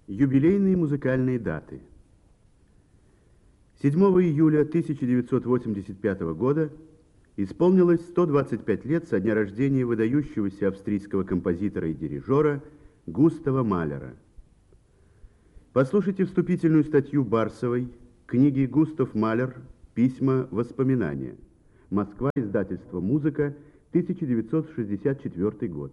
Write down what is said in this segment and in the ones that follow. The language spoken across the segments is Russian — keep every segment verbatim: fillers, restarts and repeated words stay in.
Юбилейные музыкальные даты. седьмого июля тысяча девятьсот восемьдесят пятого года исполнилось сто двадцать пять лет со дня рождения выдающегося австрийского композитора и дирижера Густава Малера. Послушайте вступительную статью Барсовой книги «Густав Малер. Письма. Воспоминания». Москва. Издательство «Музыка», тысяча девятьсот шестьдесят четвёртый год.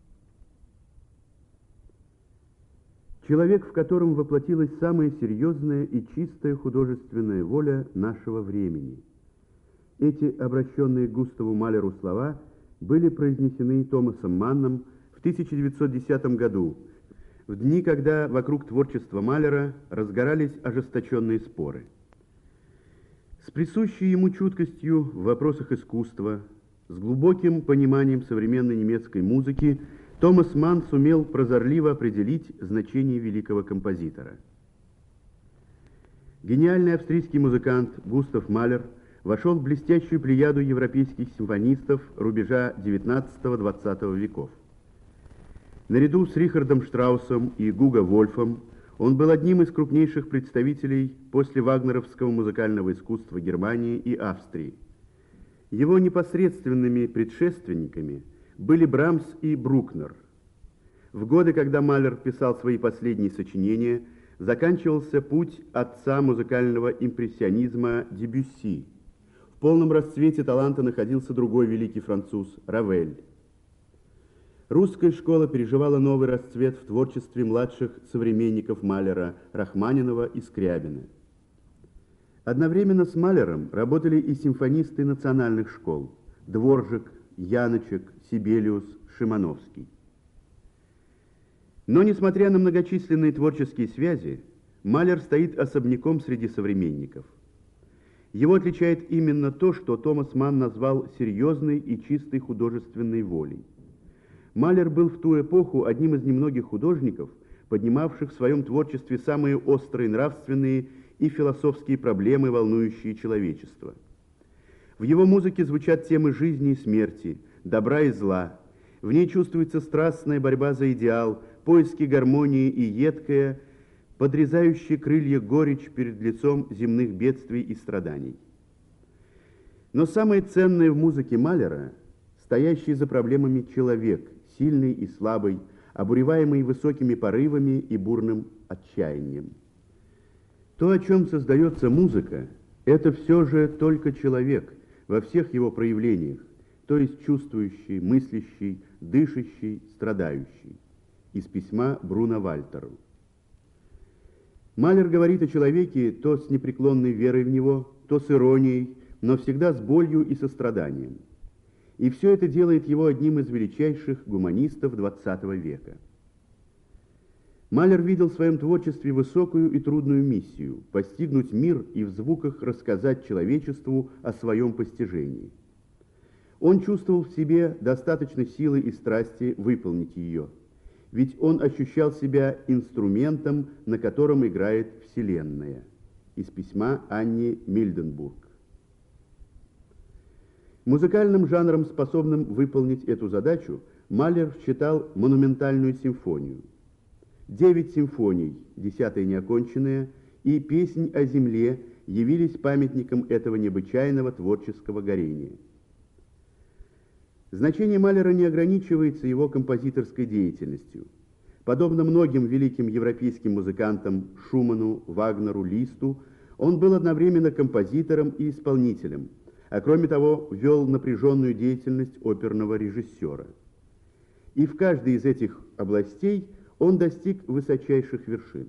Человек, в котором воплотилась самая серьезная и чистая художественная воля нашего времени. Эти обращенные к Густаву Малеру слова были произнесены Томасом Манном в тысяча девятьсот десятом году, в дни, когда вокруг творчества Малера разгорались ожесточенные споры. С присущей ему чуткостью в вопросах искусства, с глубоким пониманием современной немецкой музыки, Томас Манн сумел прозорливо определить значение великого композитора. Гениальный австрийский музыкант Густав Малер вошел в блестящую плеяду европейских симфонистов рубежа девятнадцатого-двадцатого веков. Наряду с Рихардом Штраусом и Гуго Вольфом он был одним из крупнейших представителей после вагнеровского музыкального искусства Германии и Австрии. Его непосредственными предшественниками были Брамс и Брукнер. В годы, когда Малер писал свои последние сочинения, заканчивался путь отца музыкального импрессионизма Дебюсси. В полном расцвете таланта находился другой великий француз Равель. Русская школа переживала новый расцвет в творчестве младших современников Малера Рахманинова и Скрябина. Одновременно с Малером работали и симфонисты национальных школ Дворжик, Яночек, Сибелиус, Шимановский. Но, несмотря на многочисленные творческие связи, Малер стоит особняком среди современников. Его отличает именно то, что Томас Манн назвал серьезной и чистой художественной волей. Малер был в ту эпоху одним из немногих художников, поднимавших в своем творчестве самые острые нравственные и философские проблемы, волнующие человечество. В его музыке звучат темы жизни и смерти, добра и зла. В ней чувствуется страстная борьба за идеал, поиски гармонии и едкая, подрезающая крылья горечь перед лицом земных бедствий и страданий. Но самое ценное в музыке Малера – стоящий за проблемами человек, сильный и слабый, обуреваемый высокими порывами и бурным отчаянием. То, о чем создается музыка, это все же только человек – во всех его проявлениях, то есть чувствующий, мыслящий, дышащий, страдающий. Из письма Бруно Вальтеру. Малер говорит о человеке то с непреклонной верой в него, то с иронией, но всегда с болью и состраданием. И все это делает его одним из величайших гуманистов двадцатого века. Малер видел в своем творчестве высокую и трудную миссию – постигнуть мир и в звуках рассказать человечеству о своем постижении. Он чувствовал в себе достаточно силы и страсти выполнить ее, ведь он ощущал себя инструментом, на котором играет Вселенная. Из письма Анни Мильденбург. Музыкальным жанром, способным выполнить эту задачу, Малер считал монументальную симфонию. Девять симфоний, десятая неоконченная, и «Песнь о земле» явились памятником этого необычайного творческого горения. Значение Малера не ограничивается его композиторской деятельностью. Подобно многим великим европейским музыкантам Шуману, Вагнеру, Листу, он был одновременно композитором и исполнителем, а кроме того вел напряженную деятельность оперного режиссера. И в каждой из этих областей он достиг высочайших вершин.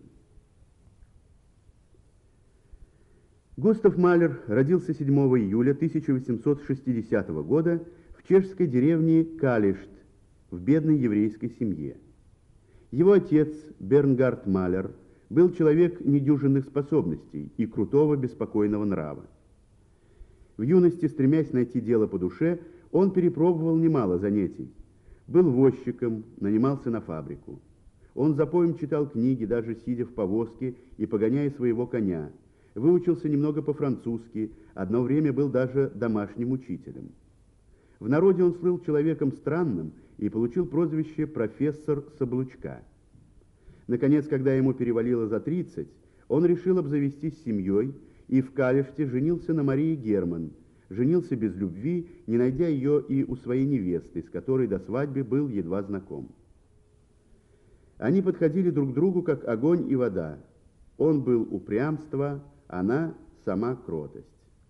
Густав Малер родился седьмого июля тысяча восемьсот шестидесятого года в чешской деревне Калишт в бедной еврейской семье. Его отец, Бернгард Малер, был человек недюжинных способностей и крутого беспокойного нрава. В юности, стремясь найти дело по душе, он перепробовал немало занятий. Был возчиком, нанимался на фабрику. Он запоем читал книги, даже сидя в повозке и погоняя своего коня. Выучился немного по-французски, одно время был даже домашним учителем. В народе он слыл человеком странным и получил прозвище «профессор Соблучка». Наконец, когда ему перевалило за тридцать, он решил обзавестись семьей и в Калиште женился на Марии Герман. Женился без любви, не найдя ее и у своей невесты, с которой до свадьбы был едва знаком. Они подходили друг к другу, как огонь и вода. Он был упрямство, она сама кротость.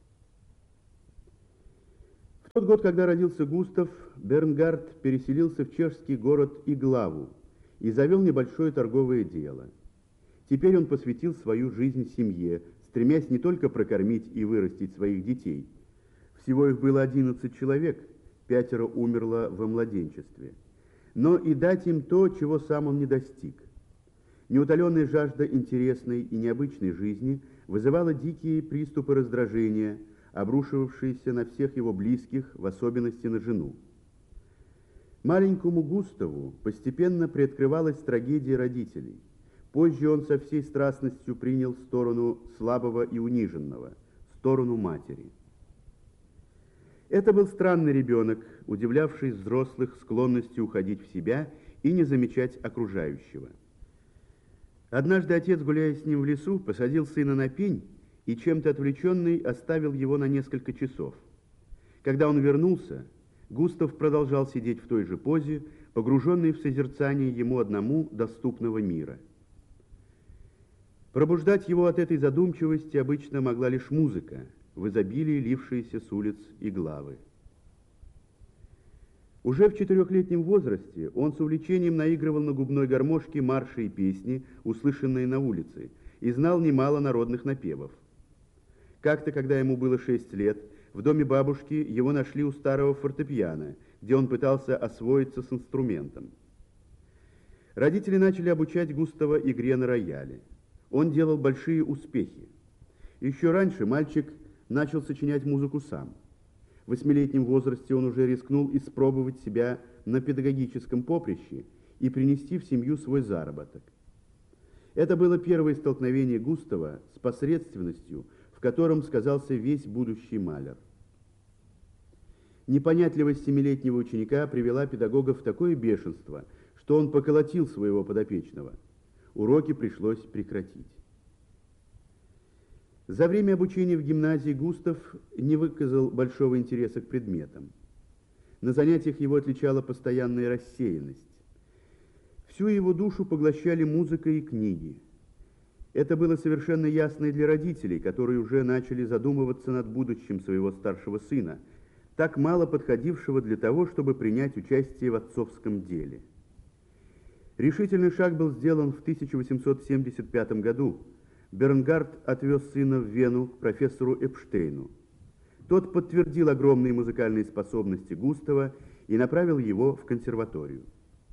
В тот год, когда родился Густав, Бернгард переселился в чешский город Иглаву и завел небольшое торговое дело. Теперь он посвятил свою жизнь семье, стремясь не только прокормить и вырастить своих детей. Всего их было одиннадцать человек, пятеро умерло во младенчестве, но и дать им то, чего сам он не достиг. Неутоленная жажда интересной и необычной жизни вызывала дикие приступы раздражения, обрушивавшиеся на всех его близких, в особенности на жену. Маленькому Густаву постепенно приоткрывалась трагедия родителей. Позже он со всей страстностью принял сторону слабого и униженного, сторону матери. Это был странный ребенок, удивлявший взрослых склонностью уходить в себя и не замечать окружающего. Однажды отец, гуляя с ним в лесу, посадил сына на пень и, чем-то отвлеченный, оставил его на несколько часов. Когда он вернулся, Густав продолжал сидеть в той же позе, погруженный в созерцание ему одному доступного мира. Пробуждать его от этой задумчивости обычно могла лишь музыка, в изобилии лившиеся с улиц Иглавы. Уже в четырехлетнем возрасте он с увлечением наигрывал на губной гармошке марши и песни, услышанные на улице, и знал немало народных напевов. Как-то, когда ему было шесть лет, в доме бабушки его нашли у старого фортепиано, где он пытался освоиться с инструментом. Родители начали обучать Густава игре на рояле. Он делал большие успехи. Еще раньше мальчик начал сочинять музыку сам. В восьмилетнем возрасте он уже рискнул испробовать себя на педагогическом поприще и принести в семью свой заработок. Это было первое столкновение Густава с посредственностью, в котором сказался весь будущий маляр. Непонятливость семилетнего ученика привела педагога в такое бешенство, что он поколотил своего подопечного. Уроки пришлось прекратить. За время обучения в гимназии Густав не выказал большого интереса к предметам. На занятиях его отличала постоянная рассеянность. Всю его душу поглощали музыка и книги. Это было совершенно ясно и для родителей, которые уже начали задумываться над будущим своего старшего сына, так мало подходившего для того, чтобы принять участие в отцовском деле. Решительный шаг был сделан в тысяча восемьсот семьдесят пятом году. Бернгард отвез сына в Вену к профессору Эпштейну. Тот подтвердил огромные музыкальные способности Густава и направил его в консерваторию.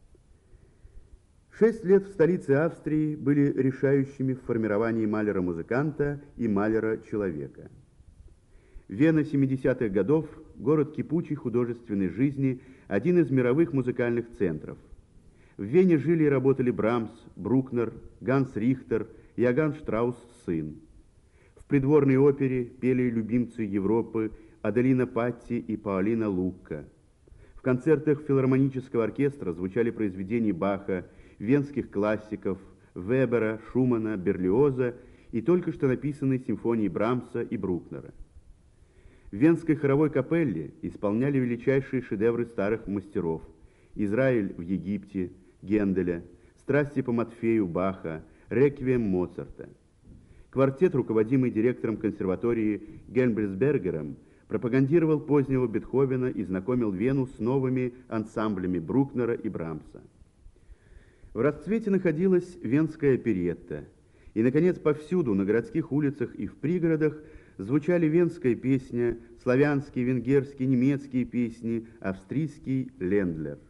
Шесть лет в столице Австрии были решающими в формировании маляра-музыканта и маляра-человека. Вена семидесятых годов – город кипучей художественной жизни, один из мировых музыкальных центров. В Вене жили и работали Брамс, Брукнер, Ганс Рихтер, Иоганн Штраус сын. В придворной опере пели любимцы Европы Аделина Патти и Паолина Лукка. В концертах филармонического оркестра звучали произведения Баха, венских классиков, Вебера, Шумана, Берлиоза и только что написанные симфонии Брамса и Брукнера. В Венской хоровой капелле исполняли величайшие шедевры старых мастеров: «Израиль в Египте» Генделя, «Страсти по Матфею» Баха, «Реквием» Моцарта. Квартет, руководимый директором консерватории Гельмбрисбергером, пропагандировал позднего Бетховена и знакомил Вену с новыми ансамблями Брукнера и Брамса. В расцвете находилась венская оперетта, и, наконец, повсюду, на городских улицах и в пригородах, звучали венская песня, славянские, венгерские, немецкие песни, австрийский лендлер.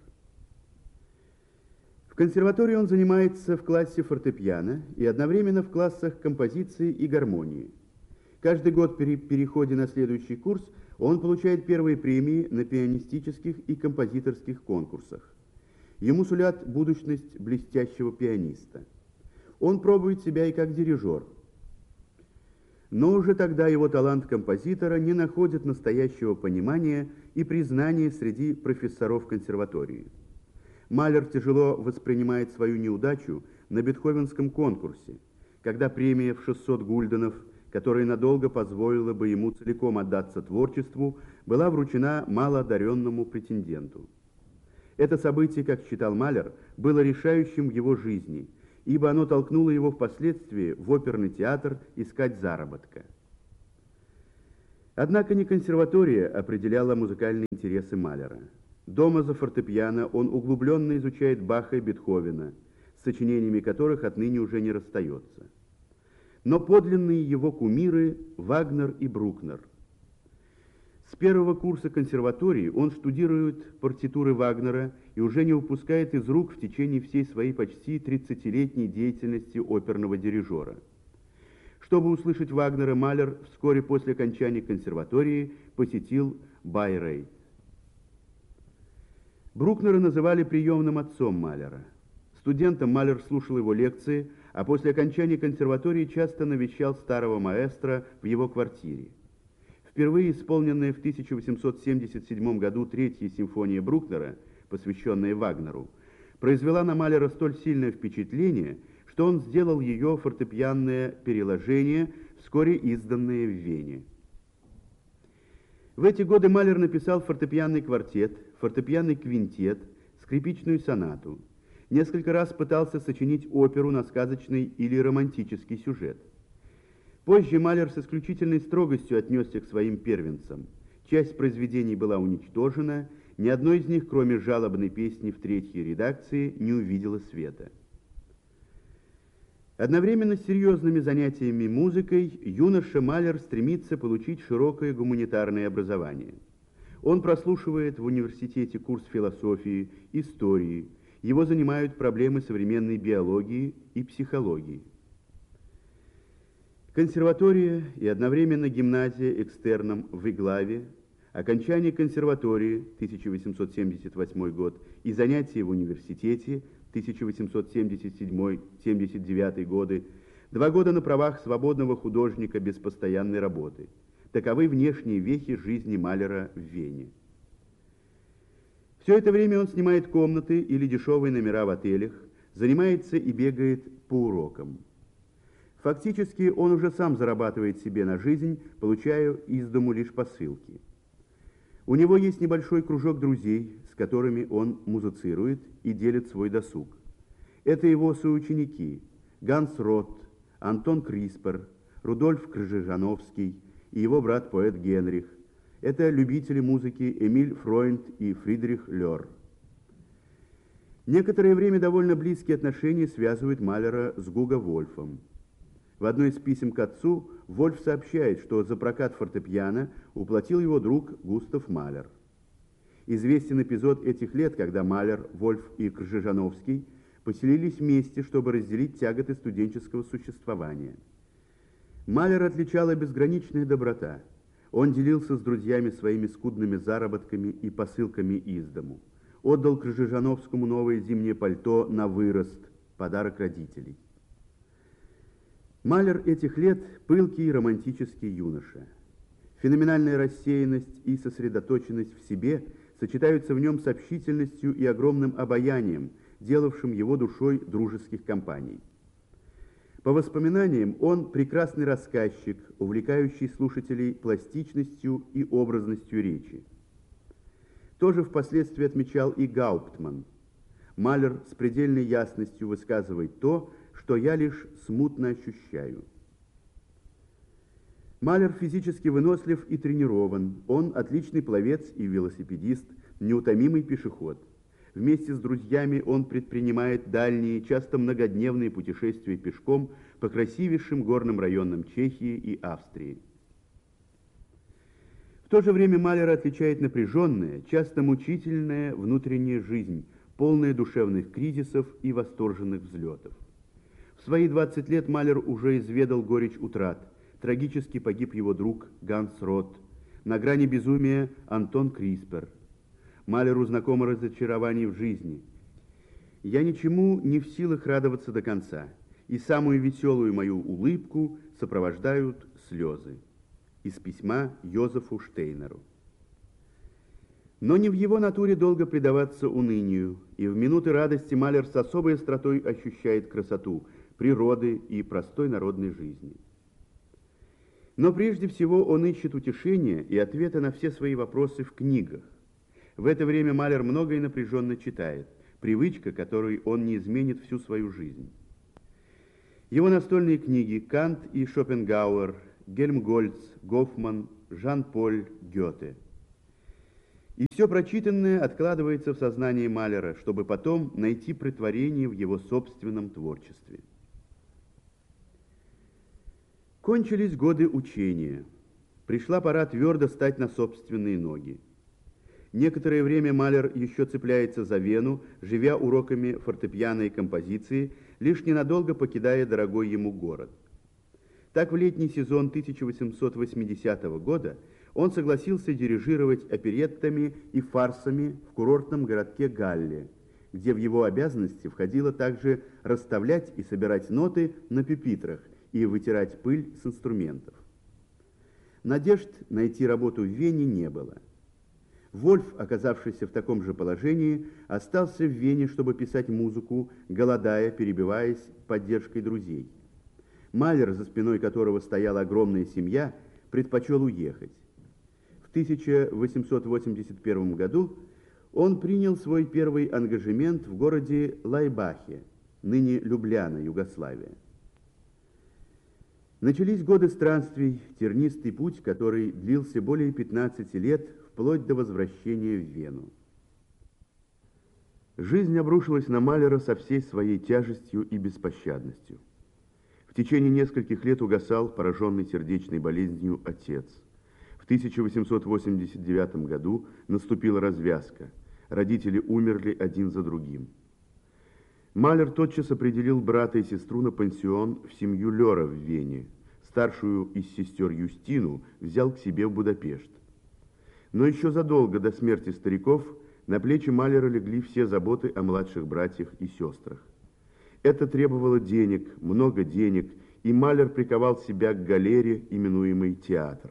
В консерватории он занимается в классе фортепиано и одновременно в классах композиции и гармонии. Каждый год при переходе на следующий курс он получает первые премии на пианистических и композиторских конкурсах. Ему сулят будущность блестящего пианиста. Он пробует себя и как дирижер. Но уже тогда его талант композитора не находит настоящего понимания и признания среди профессоров консерватории. Малер тяжело воспринимает свою неудачу на бетховенском конкурсе, когда премия в шестьсот гульденов, которая надолго позволила бы ему целиком отдаться творчеству, была вручена малоодаренному претенденту. Это событие, как считал Малер, было решающим в его жизни, ибо оно толкнуло его впоследствии в оперный театр искать заработка. Однако не консерватория определяла музыкальные интересы Малера. Дома за фортепиано он углубленно изучает Баха и Бетховена, с сочинениями которых отныне уже не расстается. Но подлинные его кумиры – Вагнер и Брукнер. С первого курса консерватории он штудирует партитуры Вагнера и уже не упускает из рук в течение всей своей почти тридцатилетней деятельности оперного дирижера. Чтобы услышать Вагнера, Малер вскоре после окончания консерватории посетил Байрейт. Брукнера называли приемным отцом Малера. Студентом Малер слушал его лекции, а после окончания консерватории часто навещал старого маэстро в его квартире. Впервые исполненная в тысяча восемьсот семьдесят седьмом году Третья симфония Брукнера, посвященная Вагнеру, произвела на Малера столь сильное впечатление, что он сделал ее фортепианное переложение, вскоре изданное в Вене. В эти годы Малер написал фортепианный квартет, фортепианный квинтет, скрипичную сонату. Несколько раз пытался сочинить оперу на сказочный или романтический сюжет. Позже Малер с исключительной строгостью отнесся к своим первенцам. Часть произведений была уничтожена, ни одно из них, кроме жалобной песни в третьей редакции, не увидело света. Одновременно с серьезными занятиями музыкой юноша Малер стремится получить широкое гуманитарное образование. Он прослушивает в университете курс философии, истории. Его занимают проблемы современной биологии и психологии. Консерватория и одновременно гимназия экстерном в Иглаве, окончание консерватории, тысяча восемьсот семьдесят восьмой год, и занятия в университете, тысяча восемьсот семьдесят седьмой — семьдесят девятый годы, два года на правах свободного художника без постоянной работы. Таковы внешние вехи жизни Малера в Вене. Все это время он снимает комнаты или дешевые номера в отелях, занимается и бегает по урокам. Фактически он уже сам зарабатывает себе на жизнь, получая из дому лишь посылки. У него есть небольшой кружок друзей, с которыми он музицирует и делит свой досуг. Это его соученики Ганс Ротт, Антон Криспер, Рудольф Кржижановский и его брат-поэт Генрих. Это любители музыки Эмиль Фройнд и Фридрих Лёр. Некоторое время довольно близкие отношения связывают Малера с Гуго Вольфом. В одной из писем к отцу Вольф сообщает, что за прокат фортепиано уплатил его друг Густав Малер. Известен эпизод этих лет, когда Малер, Вольф и Кржижановский поселились вместе, чтобы разделить тяготы студенческого существования. Малера отличала безграничная доброта. Он делился с друзьями своими скудными заработками и посылками из дому. Отдал Кржижановскому новое зимнее пальто на вырост, подарок родителей. Малер этих лет – пылкий и романтический юноша. Феноменальная рассеянность и сосредоточенность в себе сочетаются в нем с общительностью и огромным обаянием, делавшим его душой дружеских компаний. По воспоминаниям, он прекрасный рассказчик, увлекающий слушателей пластичностью и образностью речи. Тоже впоследствии отмечал и Гауптман. Малер с предельной ясностью высказывает то, что я лишь смутно ощущаю. Малер физически вынослив и тренирован. Он отличный пловец и велосипедист, неутомимый пешеход. Вместе с друзьями он предпринимает дальние, часто многодневные путешествия пешком по красивейшим горным районам Чехии и Австрии. В то же время Малера отличает напряженная, часто мучительная внутренняя жизнь, полная душевных кризисов и восторженных взлетов. В свои двадцать лет Малер уже изведал горечь утрат. Трагически погиб его друг Ганс Ротт. На грани безумия Антон Криспер. Малеру знакомо разочарование в жизни. «Я ничему не в силах радоваться до конца, и самую веселую мою улыбку сопровождают слезы». Из письма Йозефу Штейнеру. Но не в его натуре долго предаваться унынию, и в минуты радости Малер с особой остротой ощущает красоту природы и простой народной жизни. Но прежде всего он ищет утешения и ответы на все свои вопросы в книгах. В это время Малер много и напряженно читает, привычка, которой он не изменит всю свою жизнь. Его настольные книги «Кант и Шопенгауэр», «Гельмгольц», «Гофман», «Жан-Поль», «Гёте». И все прочитанное откладывается в сознании Малера, чтобы потом найти претворение в его собственном творчестве. Кончились годы учения. Пришла пора твердо стать на собственные ноги. Некоторое время Малер еще цепляется за Вену, живя уроками фортепиано и композиции, лишь ненадолго покидая дорогой ему город. Так в летний сезон тысяча восемьсот восьмидесятого года он согласился дирижировать опереттами и фарсами в курортном городке Галле, где в его обязанности входило также расставлять и собирать ноты на пюпитрах и вытирать пыль с инструментов. Надежд найти работу в Вене не было. Вольф, оказавшийся в таком же положении, остался в Вене, чтобы писать музыку, голодая, перебиваясь поддержкой друзей. Малер, за спиной которого стояла огромная семья, предпочел уехать. В тысяча восемьсот восемьдесят первом году он принял свой первый ангажемент в городе Лайбахе, ныне Любляна, Югославия. Начались годы странствий, тернистый путь, который длился более пятнадцати лет, вплоть до возвращения в Вену. Жизнь обрушилась на Малера со всей своей тяжестью и беспощадностью. В течение нескольких лет угасал, пораженный сердечной болезнью, отец. В тысяча восемьсот восемьдесят девятом году наступила развязка. Родители умерли один за другим. Малер тотчас определил брата и сестру на пансион в семью Лёра в Вене. Старшую из сестер Юстину взял к себе в Будапешт. Но еще задолго до смерти стариков на плечи Малера легли все заботы о младших братьях и сестрах. Это требовало денег, много денег, и Малер приковал себя к галере, именуемой театр.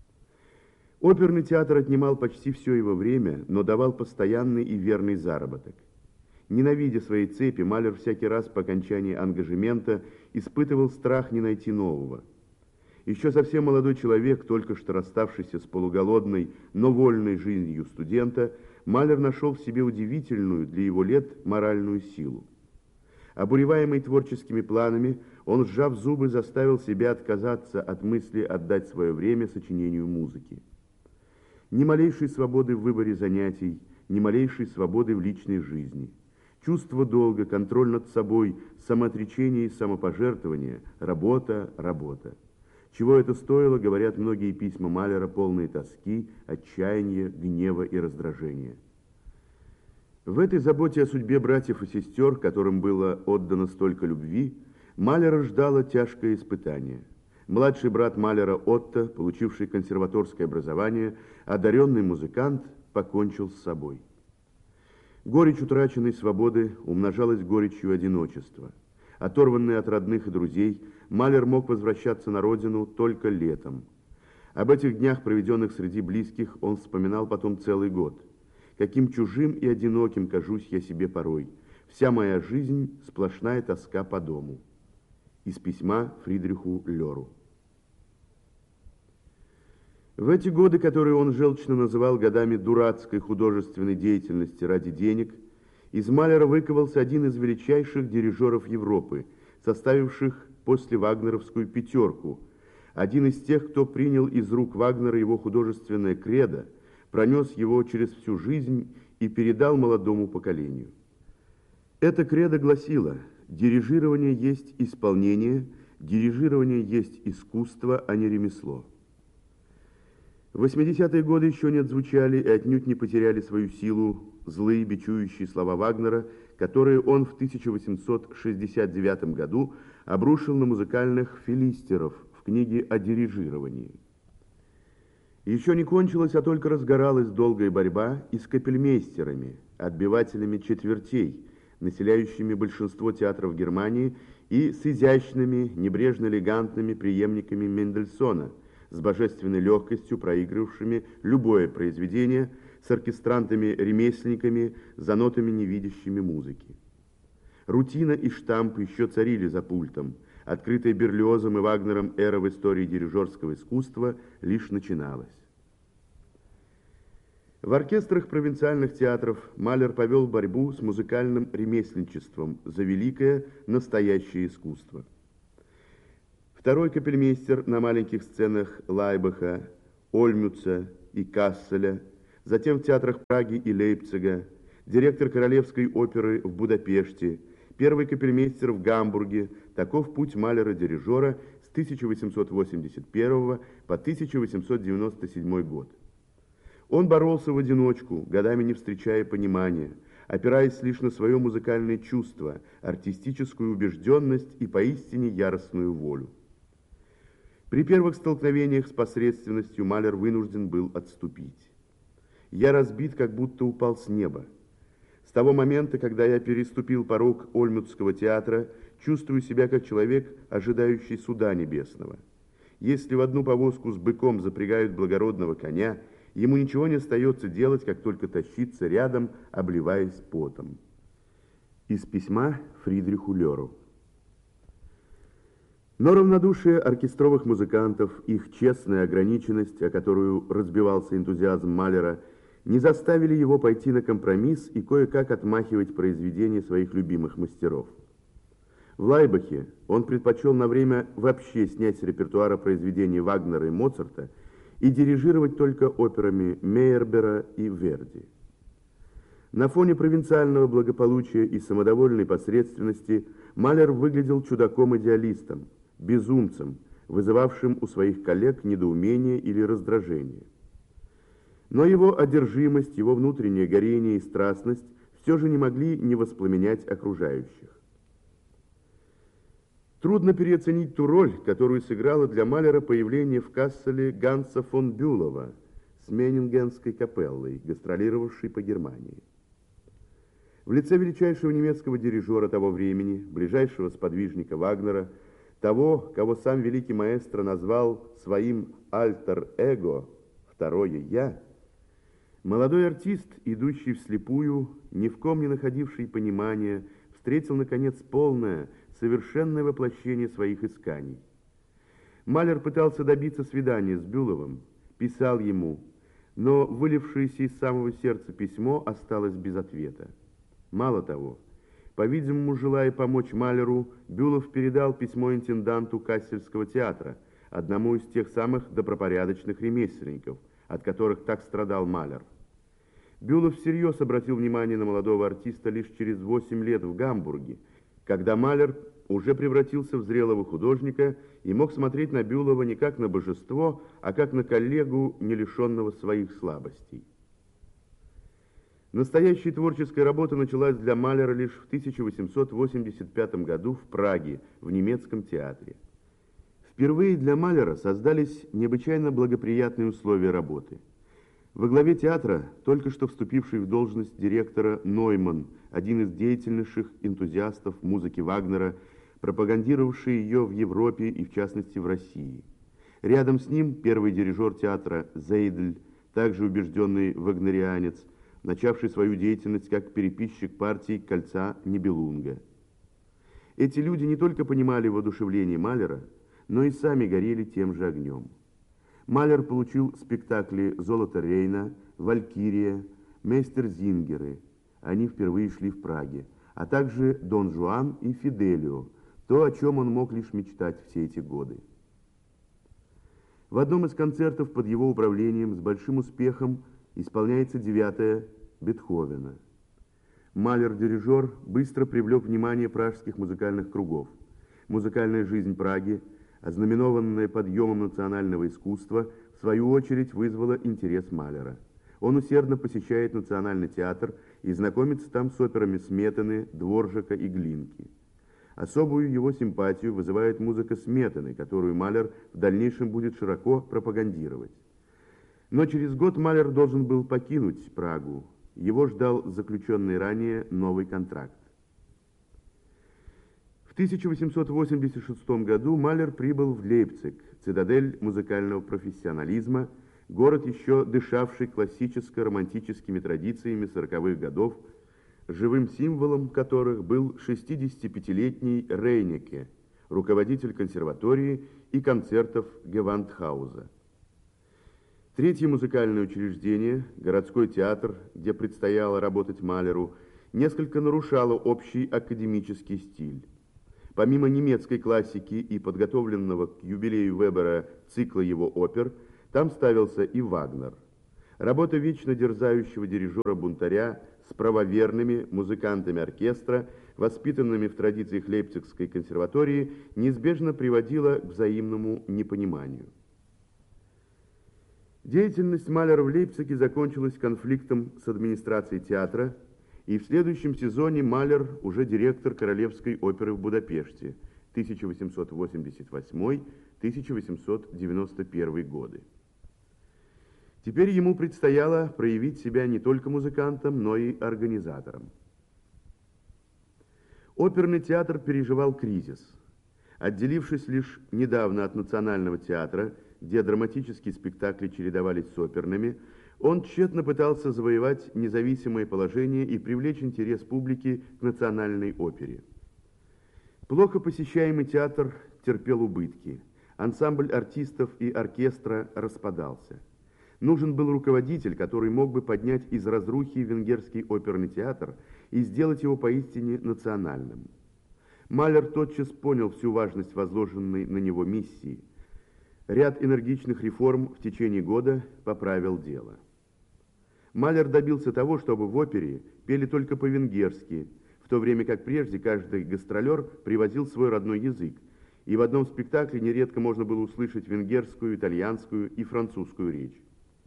Оперный театр отнимал почти все его время, но давал постоянный и верный заработок. Ненавидя свои цепи, Малер всякий раз по окончании ангажемента испытывал страх не найти нового. Еще совсем молодой человек, только что расставшийся с полуголодной, но вольной жизнью студента, Малер нашел в себе удивительную для его лет моральную силу. Обуреваемый творческими планами, он, сжав зубы, заставил себя отказаться от мысли отдать свое время сочинению музыки. Ни малейшей свободы в выборе занятий, ни малейшей свободы в личной жизни. Чувство долга, контроль над собой, самоотречение и самопожертвование, работа, работа. Чего это стоило, говорят многие письма Малера, полные тоски, отчаяния, гнева и раздражения. В этой заботе о судьбе братьев и сестер, которым было отдано столько любви, Малера ждало тяжкое испытание. Младший брат Малера Отто, получивший консерваторское образование, одаренный музыкант, покончил с собой. Горечь утраченной свободы умножалась горечью одиночества. Оторванный от родных и друзей, Малер мог возвращаться на родину только летом. Об этих днях, проведенных среди близких, он вспоминал потом целый год. Каким чужим и одиноким кажусь я себе порой. Вся моя жизнь – сплошная тоска по дому. Из письма Фридриху Лёру. В эти годы, которые он желчно называл годами дурацкой художественной деятельности ради денег, из Малера выковался один из величайших дирижеров Европы, составивших после вагнеровскую пятерку, один из тех, кто принял из рук Вагнера его художественное кредо, пронес его через всю жизнь и передал молодому поколению. Это кредо гласило: дирижирование есть исполнение, дирижирование есть искусство, а не ремесло. В восьмидесятые годы еще не отзвучали и отнюдь не потеряли свою силу злые бичующие слова Вагнера, которые он в тысяча восемьсот шестьдесят девятом году обрушил на музыкальных филистеров в книге о дирижировании. Еще не кончилась, а только разгоралась долгая борьба и с капельмейстерами, отбивателями четвертей, населяющими большинство театров Германии, и с изящными, небрежно-элегантными преемниками Мендельсона, с божественной легкостью проигрывавшими любое произведение, с оркестрантами-ремесленниками, за нотами невидящими музыки. Рутина и штамп еще царили за пультом. Открытая Берлиозом и Вагнером эра в истории дирижерского искусства лишь начиналась. В оркестрах провинциальных театров Малер повел борьбу с музыкальным ремесленничеством за великое настоящее искусство. Второй капельмейстер на маленьких сценах Лайбаха, Ольмюца и Касселя, затем в театрах Праги и Лейпцига, директор Королевской оперы в Будапеште, первый капельмейстер в Гамбурге. Таков путь Малера-дирижера с тысяча восемьсот восемьдесят первого по тысяча восемьсот девяносто седьмой год. Он боролся в одиночку, годами не встречая понимания, опираясь лишь на свое музыкальное чувство, артистическую убежденность и поистине яростную волю. При первых столкновениях с посредственностью Малер вынужден был отступить. «Я разбит, как будто упал с неба. С того момента, когда я переступил порог Ольмутского театра, чувствую себя как человек, ожидающий суда небесного. Если в одну повозку с быком запрягают благородного коня, ему ничего не остается делать, как только тащиться рядом, обливаясь потом». Из письма Фридриху Леру. Но равнодушие оркестровых музыкантов, их честная ограниченность, о которую разбивался энтузиазм Малера, не заставили его пойти на компромисс и кое-как отмахивать произведения своих любимых мастеров. В Лайбахе он предпочел на время вообще снять с репертуара произведения Вагнера и Моцарта и дирижировать только операми Мейербера и Верди. На фоне провинциального благополучия и самодовольной посредственности Малер выглядел чудаком-идеалистом, безумцем, вызывавшим у своих коллег недоумение или раздражение. Но его одержимость, его внутреннее горение и страстность все же не могли не воспламенять окружающих. Трудно переоценить ту роль, которую сыграло для Малера появление в Касселе Ганса фон Бюлова с Менингенской капеллой, гастролировавшей по Германии. В лице величайшего немецкого дирижера того времени, ближайшего сподвижника Вагнера, того, кого сам великий маэстро назвал своим альтер-эго, второе «я», молодой артист, идущий вслепую, ни в ком не находивший понимания, встретил, наконец, полное, совершенное воплощение своих исканий. Малер пытался добиться свидания с Бюловым, писал ему, но вылившееся из самого сердца письмо осталось без ответа. Мало того, по-видимому, желая помочь Малеру, Бюлов передал письмо интенданту Кассельского театра, одному из тех самых добропорядочных ремесленников, от которых так страдал Малер. Бюлов всерьез обратил внимание на молодого артиста лишь через восемь лет в Гамбурге, когда Малер уже превратился в зрелого художника и мог смотреть на Бюлова не как на божество, а как на коллегу, не лишенного своих слабостей. Настоящая творческая работа началась для Малера лишь в тысяча восемьсот восемьдесят пятом году в Праге, в немецком театре. Впервые для Малера создались необычайно благоприятные условия работы. Во главе театра только что вступивший в должность директора Нойман, один из деятельнейших энтузиастов музыки Вагнера, пропагандировавший ее в Европе и в частности в России. Рядом с ним первый дирижер театра Зейдль, также убежденный вагнерианец, начавший свою деятельность как переписчик партии «Кольца Нибелунга». Эти люди не только понимали воодушевление Малера, но и сами горели тем же огнем. Малер получил спектакли «Золото Рейна», «Валькирия», «Мейстерзингеры». Они впервые шли в Праге, а также «Дон Жуан» и «Фиделио», то, о чем он мог лишь мечтать все эти годы. В одном из концертов под его управлением с большим успехом исполняется девятая Бетховена. Малер-дирижер быстро привлек внимание пражских музыкальных кругов. Музыкальная жизнь Праги, ознаменованная подъемом национального искусства, в свою очередь вызвала интерес Малера. Он усердно посещает Национальный театр и знакомится там с операми Сметаны, Дворжака и Глинки. Особую его симпатию вызывает музыка Сметаны, которую Малер в дальнейшем будет широко пропагандировать. Но через год Малер должен был покинуть Прагу. Его ждал заключенный ранее новый контракт. В тысяча восемьсот восемьдесят шестом году Малер прибыл в Лейпциг, цитадель музыкального профессионализма, город, еще дышавший классическо-романтическими традициями сороковых годов, живым символом которых был шестидесятипятилетний Рейнеке, руководитель консерватории и концертов Гевандхауза. Третье музыкальное учреждение, городской театр, где предстояло работать Малеру, несколько нарушало общий академический стиль. Помимо немецкой классики и подготовленного к юбилею Вебера цикла его опер, там ставился и Вагнер. Работа вечно дерзающего дирижера-бунтаря с правоверными музыкантами оркестра, воспитанными в традициях Лейпцигской консерватории, неизбежно приводила к взаимному непониманию. Деятельность Малера в Лейпциге закончилась конфликтом с администрацией театра, и в следующем сезоне Малер уже директор Королевской оперы в Будапеште тысяча восемьсот восемьдесят восьмой — тысяча восемьсот девяносто первый годы. Теперь ему предстояло проявить себя не только музыкантом, но и организатором. Оперный театр переживал кризис. Отделившись лишь недавно от Национального театра, где драматические спектакли чередовались с оперными, он тщетно пытался завоевать независимое положение и привлечь интерес публики к национальной опере. Плохо посещаемый театр терпел убытки. Ансамбль артистов и оркестра распадался. Нужен был руководитель, который мог бы поднять из разрухи венгерский оперный театр и сделать его поистине национальным. Малер тотчас понял всю важность возложенной на него миссии. Ряд энергичных реформ в течение года поправил дело. Малер добился того, чтобы в опере пели только по-венгерски, в то время как прежде каждый гастролер привозил свой родной язык, и в одном спектакле нередко можно было услышать венгерскую, итальянскую и французскую речь.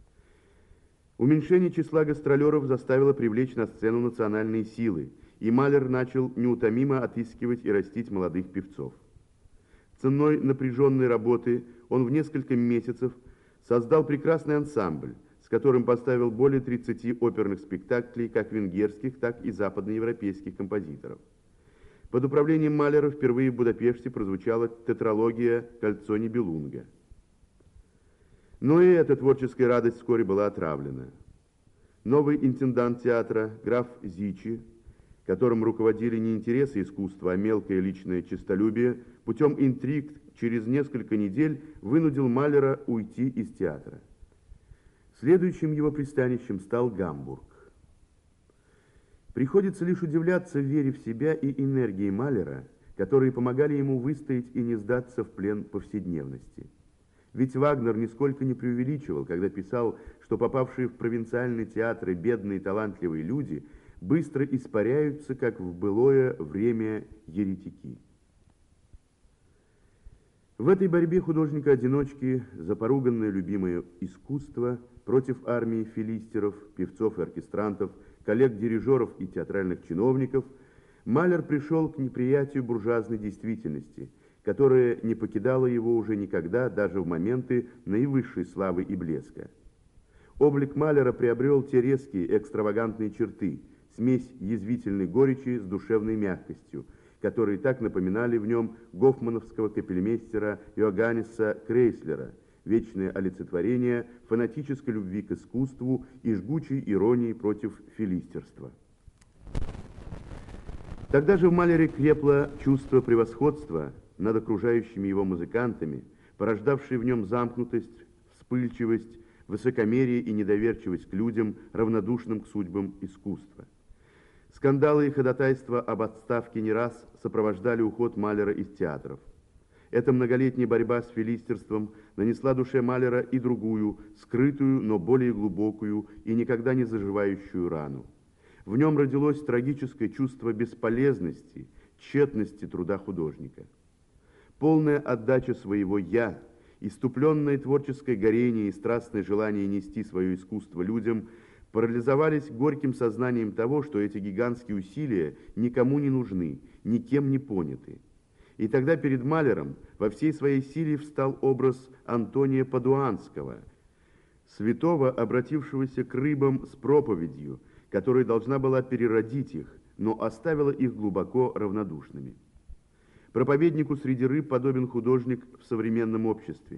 Уменьшение числа гастролеров заставило привлечь на сцену национальные силы, и Малер начал неутомимо отыскивать и растить молодых певцов. Ценой напряженной работы он в несколько месяцев создал прекрасный ансамбль, с которым поставил более тридцати оперных спектаклей как венгерских, так и западноевропейских композиторов. Под управлением Малера впервые в Будапеште прозвучала тетралогия «Кольцо Нибелунга». Но и эта творческая радость вскоре была отравлена. Новый интендант театра, граф Зичи, которым руководили не интересы искусства, а мелкое личное честолюбие, путем интриг через несколько недель вынудил Малера уйти из театра. Следующим его пристанищем стал Гамбург. Приходится лишь удивляться вере в себя и энергии Малера, которые помогали ему выстоять и не сдаться в плен повседневности. Ведь Вагнер нисколько не преувеличивал, когда писал, что попавшие в провинциальные театры бедные талантливые люди быстро испаряются, как в былое время еретики. В этой борьбе художника-одиночки за поруганное любимое искусство против армии филистеров, певцов и оркестрантов, коллег-дирижеров и театральных чиновников, Малер пришел к неприятию буржуазной действительности, которая не покидала его уже никогда, даже в моменты наивысшей славы и блеска. Облик Малера приобрел те резкие, экстравагантные черты, смесь язвительной горечи с душевной мягкостью, которые так напоминали в нем гофмановского капельмейстера Иоганнеса Крейслера, вечное олицетворение фанатической любви к искусству и жгучей иронии против филистерства. Тогда же в Малере крепло чувство превосходства над окружающими его музыкантами, порождавшее в нем замкнутость, вспыльчивость, высокомерие и недоверчивость к людям, равнодушным к судьбам искусства. Скандалы и ходатайства об отставке не раз сопровождали уход Малера из театров. Эта многолетняя борьба с филистерством нанесла душе Малера и другую, скрытую, но более глубокую и никогда не заживающую рану. В нем родилось трагическое чувство бесполезности, тщетности труда художника. Полная отдача своего «я», иступленное творческое горение и страстное желание нести свое искусство людям парализовались горьким сознанием того, что эти гигантские усилия никому не нужны, никем не поняты. И тогда перед Малером во всей своей силе встал образ Антония Падуанского, святого, обратившегося к рыбам с проповедью, которая должна была переродить их, но оставила их глубоко равнодушными. Проповеднику среди рыб подобен художник в современном обществе.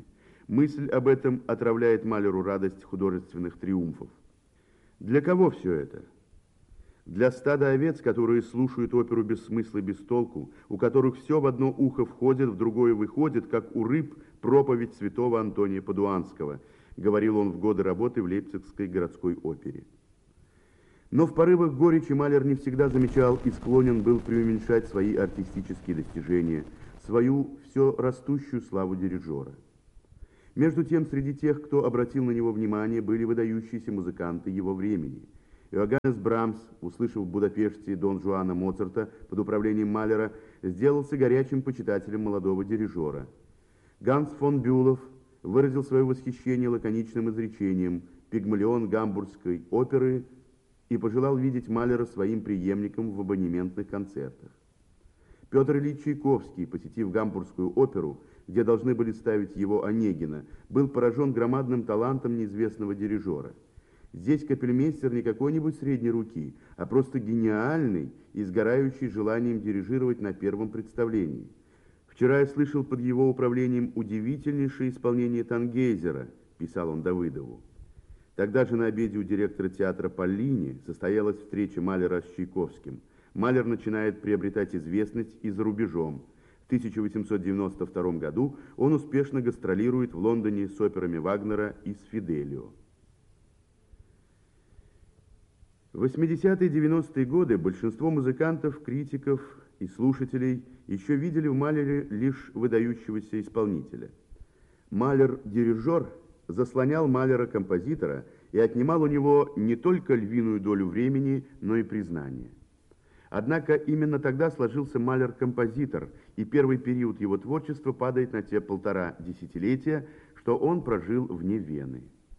Мысль об этом отравляет Малеру радость художественных триумфов. Для кого все это? Для стада овец, которые слушают оперу без смысла и без толку, у которых все в одно ухо входит, в другое выходит, как у рыб проповедь святого Антония Падуанского, говорил он в годы работы в Лейпцигской городской опере. Но в порывах горечи Малер не всегда замечал и склонен был преуменьшать свои артистические достижения, свою все растущую славу дирижера. Между тем, среди тех, кто обратил на него внимание, были выдающиеся музыканты его времени. Иоганнес Брамс, услышав в Будапеште Дон Жуана Моцарта под управлением Малера, сделался горячим почитателем молодого дирижера. Ганс фон Бюлов выразил свое восхищение лаконичным изречением «Пигмалион гамбургской оперы» и пожелал видеть Малера своим преемником в абонементных концертах. Петр Ильич Чайковский, посетив Гамбургскую оперу, где должны были ставить его Онегина, был поражен громадным талантом неизвестного дирижера. Здесь капельмейстер не какой-нибудь средней руки, а просто гениальный и сгорающий желанием дирижировать на первом представлении. «Вчера я слышал под его управлением удивительнейшее исполнение Тангейзера», писал он Давыдову. Тогда же на обеде у директора театра Поллини состоялась встреча Малера с Чайковским. Малер начинает приобретать известность и за рубежом. В тысяча восемьсот девяносто втором году он успешно гастролирует в Лондоне с операми Вагнера и с Фиделио. В восьмидесятые и девяностые годы большинство музыкантов, критиков и слушателей еще видели в Малере лишь выдающегося исполнителя. Малер-дирижер заслонял Малера-композитора и отнимал у него не только львиную долю времени, но и признания. Однако именно тогда сложился Малер-композитор, и первый период его творчества падает на те полтора десятилетия, что он прожил вне Вены.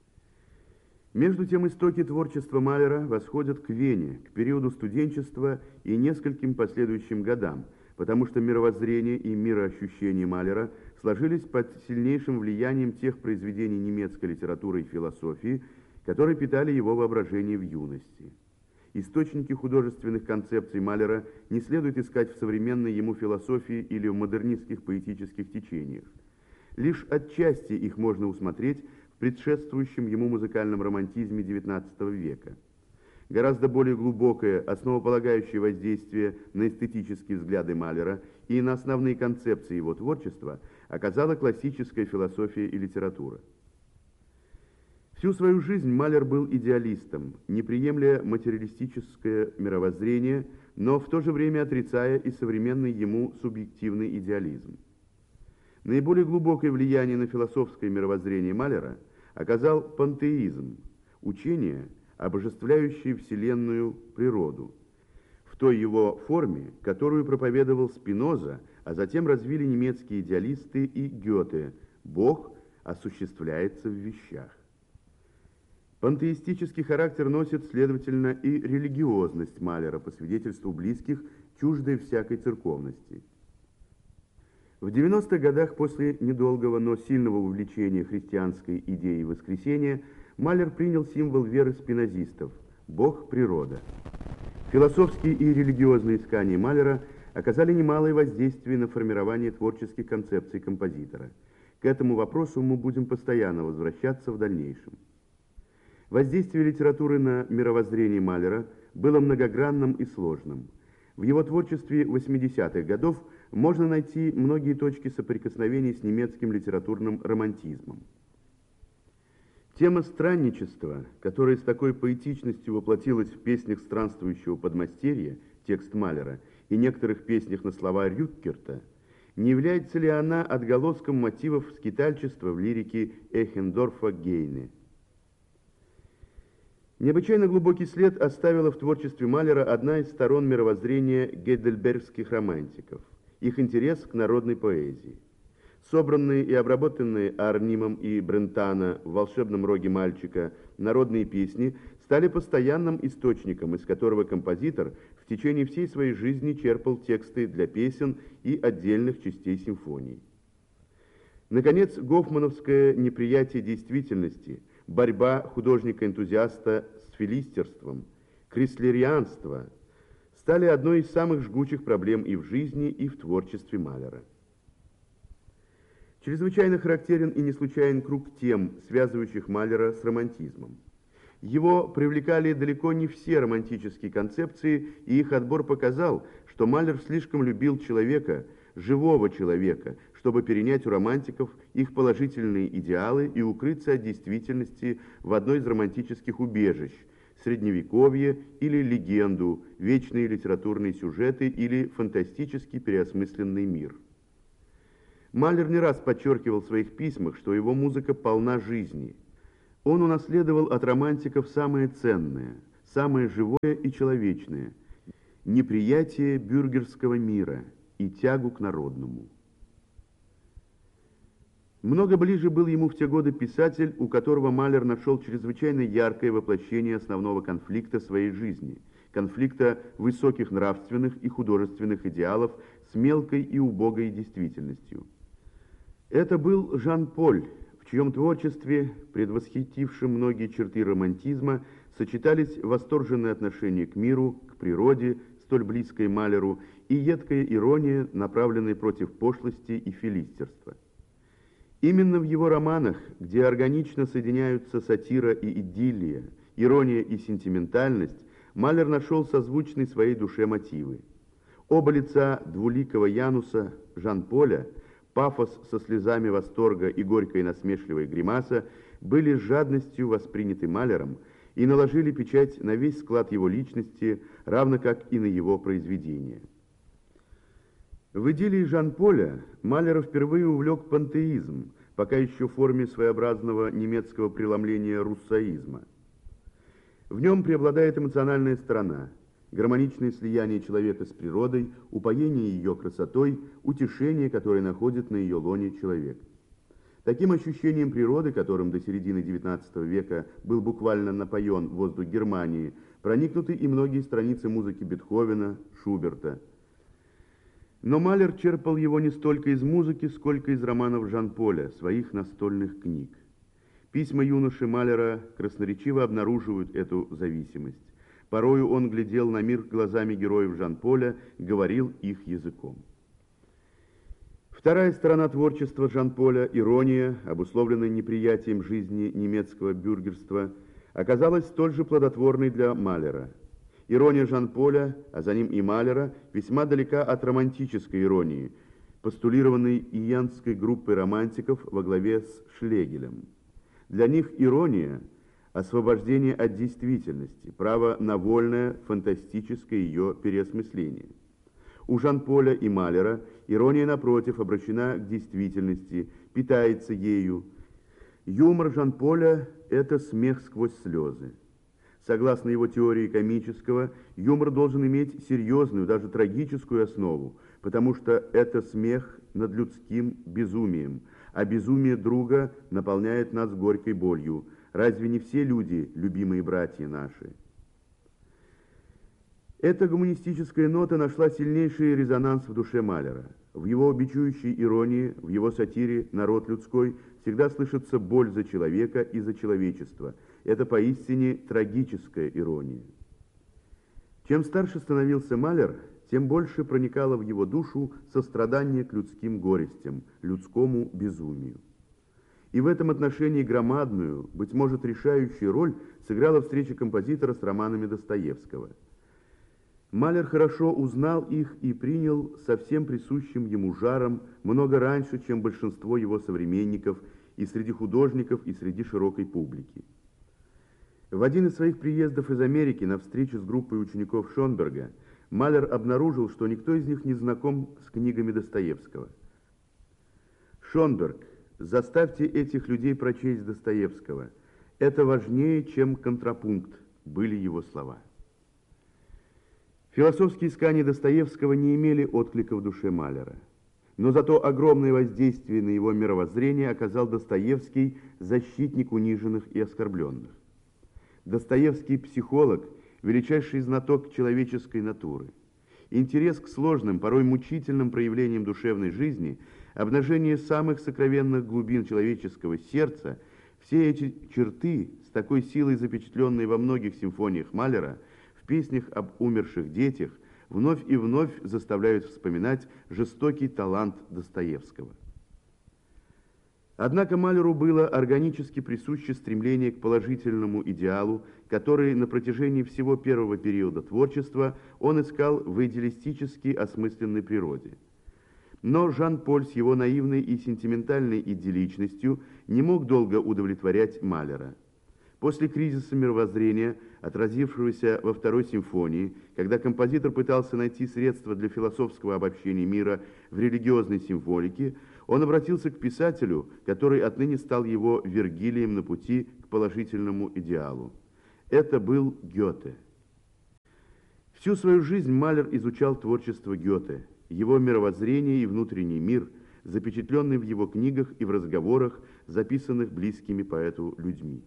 Между тем, истоки творчества Малера восходят к Вене, к периоду студенчества и нескольким последующим годам, потому что мировоззрение и мироощущение Малера сложились под сильнейшим влиянием тех произведений немецкой литературы и философии, которые питали его воображение в юности. Источники художественных концепций Малера не следует искать в современной ему философии или в модернистских поэтических течениях. Лишь отчасти их можно усмотреть в предшествующем ему музыкальном романтизме девятнадцатого века. Гораздо более глубокое, основополагающее воздействие на эстетические взгляды Малера и на основные концепции его творчества оказала классическая философия и литература. Всю свою жизнь Малер был идеалистом, не приемля материалистическое мировоззрение, но в то же время отрицая и современный ему субъективный идеализм. Наиболее глубокое влияние на философское мировоззрение Малера оказал пантеизм, учение, обожествляющее вселенную природу, в той его форме, которую проповедовал Спиноза, а затем развили немецкие идеалисты и Гёте. Бог осуществляется в вещах. Пантеистический характер носит, следовательно, и религиозность Малера, по свидетельству близких, чуждой всякой церковности. В девяностых годах после недолгого, но сильного увлечения христианской идеей воскресения Малер принял символ веры спинозистов – Бог – природа. Философские и религиозные искания Малера оказали немалое воздействие на формирование творческих концепций композитора. К этому вопросу мы будем постоянно возвращаться в дальнейшем. Воздействие литературы на мировоззрение Малера было многогранным и сложным. В его творчестве восьмидесятых годов можно найти многие точки соприкосновения с немецким литературным романтизмом. Тема странничества, которая с такой поэтичностью воплотилась в песнях странствующего подмастерья, текст Малера, и некоторых песнях на слова Рюккерта, не является ли она отголоском мотивов скитальчества в лирике Эхендорфа Гейне? Необычайно глубокий след оставила в творчестве Малера одна из сторон мировоззрения гейдельбергских романтиков – их интерес к народной поэзии. Собранные и обработанные Арнимом и Брентано в «Волшебном роге мальчика» народные песни стали постоянным источником, из которого композитор в течение всей своей жизни черпал тексты для песен и отдельных частей симфоний. Наконец, гофмановское неприятие действительности, борьба художника-энтузиаста с филистерством, крислерианство стали одной из самых жгучих проблем и в жизни, и в творчестве Малера. Чрезвычайно характерен и не случайен круг тем, связывающих Малера с романтизмом. Его привлекали далеко не все романтические концепции, и их отбор показал, что Малер слишком любил человека, живого человека, чтобы перенять у романтиков их положительные идеалы и укрыться от действительности в одной из романтических убежищ – средневековье или легенду, вечные литературные сюжеты или фантастически переосмысленный мир. Малер не раз подчеркивал в своих письмах, что его музыка полна жизни. Он унаследовал от романтиков самое ценное, самое живое и человечное – неприятие бюргерского мира и тягу к народному. Много ближе был ему в те годы писатель, у которого Малер нашел чрезвычайно яркое воплощение основного конфликта своей жизни, конфликта высоких нравственных и художественных идеалов с мелкой и убогой действительностью. Это был Жан-Поль, в чьем творчестве, предвосхитившем многие черты романтизма, сочетались восторженное отношение к миру, к природе, столь близкой Малеру, и едкая ирония, направленная против пошлости и филистерства. Именно в его романах, где органично соединяются сатира и идиллия, ирония и сентиментальность, Малер нашел созвучные своей душе мотивы. Оба лица двуликого Януса, Жан-Поля, пафос со слезами восторга и горькая насмешливая гримаса, были с жадностью восприняты Малером и наложили печать на весь склад его личности, равно как и на его произведения. В идиллии Жан-Поля Малера впервые увлек пантеизм, пока еще в форме своеобразного немецкого преломления руссоизма. В нем преобладает эмоциональная сторона, гармоничное слияние человека с природой, упоение ее красотой, утешение, которое находит на ее лоне человек. Таким ощущением природы, которым до середины девятнадцатого века был буквально напоен воздух Германии, проникнуты и многие страницы музыки Бетховена, Шуберта. Но Малер черпал его не столько из музыки, сколько из романов Жан-Поля, своих настольных книг. Письма юноши Малера красноречиво обнаруживают эту зависимость. Порою он глядел на мир глазами героев Жан-Поля, говорил их языком. Вторая сторона творчества Жан-Поля, ирония, обусловленная неприятием жизни немецкого бюргерства, оказалась столь же плодотворной для Малера. Ирония Жан-Поля, а за ним и Малера, весьма далека от романтической иронии, постулированной иенской группой романтиков во главе с Шлегелем. Для них ирония – освобождение от действительности, право на вольное, фантастическое ее переосмысление. У Жан-Поля и Малера ирония, напротив, обращена к действительности, питается ею. Юмор Жан-Поля – это смех сквозь слезы. Согласно его теории комического, юмор должен иметь серьезную, даже трагическую основу, потому что это смех над людским безумием, а безумие друга наполняет нас горькой болью. Разве не все люди, любимые братья наши? Эта гуманистическая нота нашла сильнейший резонанс в душе Малера. В его бичующей иронии, в его сатире «Народ людской» всегда слышится боль за человека и за человечество. Это поистине трагическая ирония. Чем старше становился Малер, тем больше проникало в его душу сострадание к людским горестям, людскому безумию. И в этом отношении громадную, быть может, решающую роль сыграла встреча композитора с романами Достоевского. Малер хорошо узнал их и принял со всем присущим ему жаром много раньше, чем большинство его современников и среди художников, и среди широкой публики. В один из своих приездов из Америки на встречу с группой учеников Шонберга Малер обнаружил, что никто из них не знаком с книгами Достоевского. «Шонберг, заставьте этих людей прочесть Достоевского. Это важнее, чем контрапункт», были его слова. Философские искания Достоевского не имели отклика в душе Малера. Но зато огромное воздействие на его мировоззрение оказал Достоевский, защитник униженных и оскорбленных. Достоевский – психолог, величайший знаток человеческой натуры. Интерес к сложным, порой мучительным проявлениям душевной жизни, обнажение самых сокровенных глубин человеческого сердца – все эти черты, с такой силой запечатленные во многих симфониях Малера, в песнях об умерших детях, вновь и вновь заставляют вспоминать жестокий талант Достоевского. Однако Малеру было органически присуще стремление к положительному идеалу, который на протяжении всего первого периода творчества он искал в идеалистически осмысленной природе. Но Жан-Поль с его наивной и сентиментальной идилличностью не мог долго удовлетворять Малера. После кризиса мировоззрения, отразившегося во второй симфонии, когда композитор пытался найти средства для философского обобщения мира в религиозной символике, он обратился к писателю, который отныне стал его Вергилием на пути к положительному идеалу. Это был Гёте. Всю свою жизнь Малер изучал творчество Гёте, его мировоззрение и внутренний мир, запечатленный в его книгах и в разговорах, записанных близкими поэту людьми.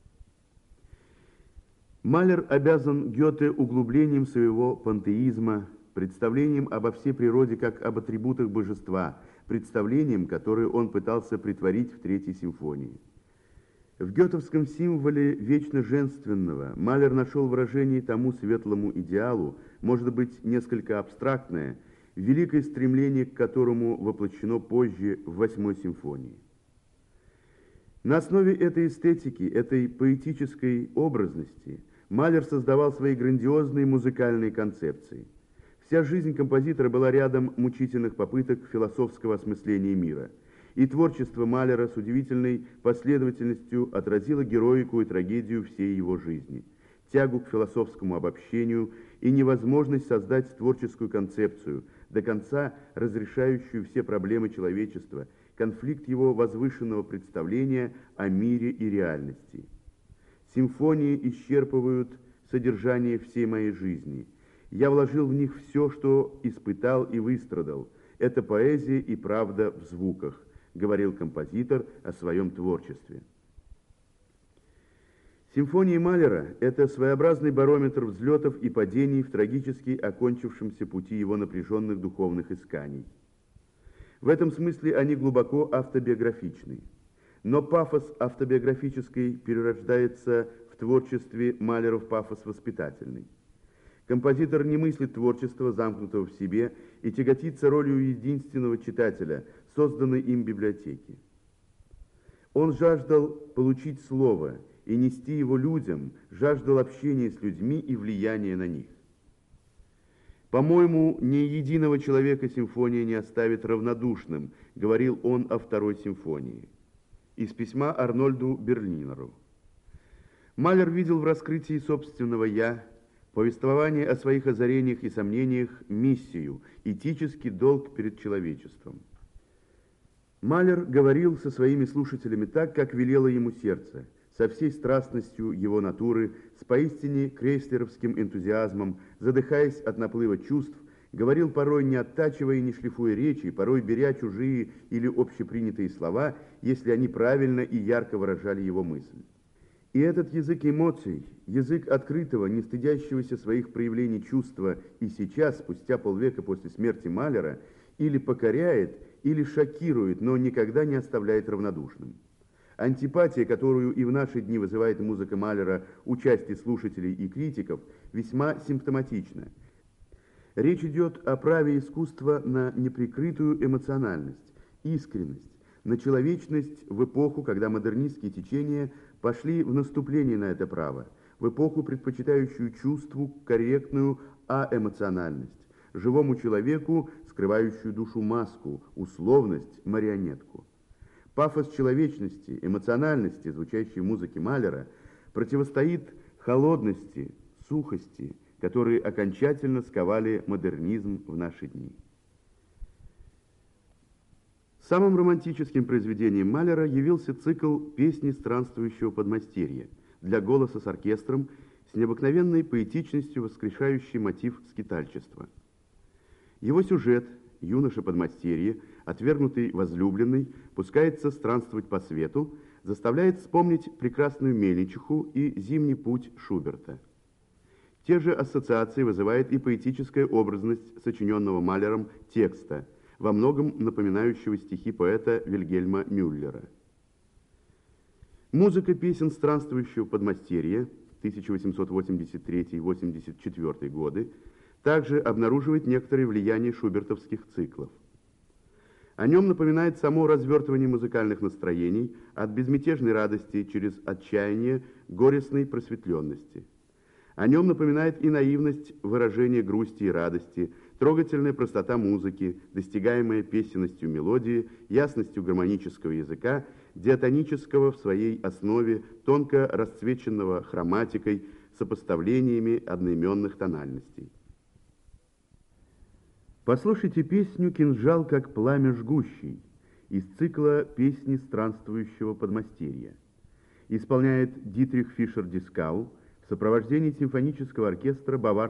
Малер обязан Гёте углублением своего пантеизма, представлением обо всей природе как об атрибутах божества, представлением, которое он пытался претворить в Третьей симфонии. В гётовском символе вечно женственного Малер нашел выражение тому светлому идеалу, может быть, несколько абстрактное, великое стремление к которому воплощено позже в Восьмой симфонии. На основе этой эстетики, этой поэтической образности Малер создавал свои грандиозные музыкальные концепции. Вся жизнь композитора была рядом мучительных попыток философского осмысления мира. И творчество Малера с удивительной последовательностью отразило героику и трагедию всей его жизни, тягу к философскому обобщению и невозможность создать творческую концепцию, до конца разрешающую все проблемы человечества, конфликт его возвышенного представления о мире и реальности. Симфонии исчерпывают содержание всей моей жизни. Я вложил в них все, что испытал и выстрадал. Это поэзия и правда в звуках, говорил композитор о своем творчестве. Симфонии Малера – это своеобразный барометр взлетов и падений в трагически окончившемся пути его напряженных духовных исканий. В этом смысле они глубоко автобиографичны. Но пафос автобиографический перерождается в творчестве Малера в пафос воспитательный. Композитор не мыслит творчества, замкнутого в себе, и тяготится ролью единственного читателя, созданной им библиотеки. Он жаждал получить слово и нести его людям, жаждал общения с людьми и влияния на них. «По-моему, ни единого человека симфония не оставит равнодушным», говорил он о второй симфонии. Из письма Арнольду Берлинеру. Малер видел в раскрытии собственного «я», повествование о своих озарениях и сомнениях, миссию, этический долг перед человечеством. Малер говорил со своими слушателями так, как велело ему сердце, со всей страстностью его натуры, с поистине крейслеровским энтузиазмом, задыхаясь от наплыва чувств, говорил порой не оттачивая и не шлифуя речи, порой беря чужие или общепринятые слова, если они правильно и ярко выражали его мысль. И этот язык эмоций, язык открытого, не стыдящегося своих проявлений чувства и сейчас, спустя полвека после смерти Малера, или покоряет, или шокирует, но никогда не оставляет равнодушным. Антипатия, которую и в наши дни вызывает музыка Малера у части слушателей и критиков, весьма симптоматична. Речь идет о праве искусства на неприкрытую эмоциональность, искренность, на человечность в эпоху, когда модернистские течения пошли в наступление на это право, в эпоху, предпочитающую чувству корректную аэмоциональность, живому человеку, скрывающую душу маску, условность, марионетку. Пафос человечности, эмоциональности, звучащей в музыке Малера, противостоит холодности, сухости, которые окончательно сковали модернизм в наши дни. Самым романтическим произведением Малера явился цикл «Песни странствующего подмастерья» для голоса с оркестром с необыкновенной поэтичностью, воскрешающий мотив скитальчества. Его сюжет, юноша-подмастерье, отвергнутый возлюбленный, пускается странствовать по свету, заставляет вспомнить прекрасную мельничиху и зимний путь Шуберта. Те же ассоциации вызывает и поэтическая образность сочиненного Малером текста, во многом напоминающего стихи поэта Вильгельма Мюллера. Музыка песен странствующего подмастерья тысяча восемьсот восемьдесят третий — восемьдесят четвёртый годы также обнаруживает некоторое влияние шубертовских циклов. О нем напоминает само развертывание музыкальных настроений от безмятежной радости через отчаяние горестной просветленности. О нем напоминает и наивность выражения грусти и радости, трогательная простота музыки, достигаемая песенностью мелодии, ясностью гармонического языка, диатонического в своей основе, тонко расцвеченного хроматикой, сопоставлениями одноименных тональностей. Послушайте песню «Кинжал, как пламя жгущий» из цикла «Песни странствующего подмастерья». Исполняет Дитрих Фишер-Дискау в сопровождении симфонического оркестра Баварского